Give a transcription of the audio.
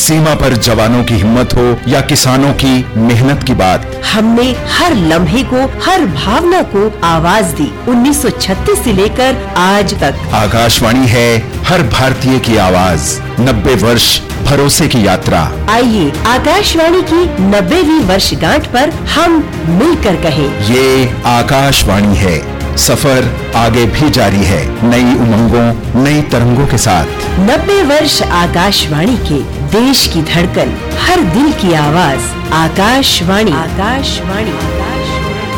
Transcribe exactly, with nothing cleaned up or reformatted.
सीमा पर जवानों की हिम्मत हो या किसानों की मेहनत की बात, हमने हर लम्हे को, हर भावना को आवाज दी। उन्नीस सौ छत्तीस से लेकर आज तक आकाशवाणी है हर भारतीय की आवाज। नब्बे वर्ष भरोसे की यात्रा। आइए आकाशवाणी की नब्बेवीं वर्षगांठ पर हम मिलकर कहें, ये आकाशवाणी है। सफर आगे भी जारी है, नई उमंगों, नई तरंगों के साथ। नब्बे वर्ष आकाशवाणी के, देश की धड़कन, हर दिल की आवाज। आकाशवाणी, आकाशवाणी।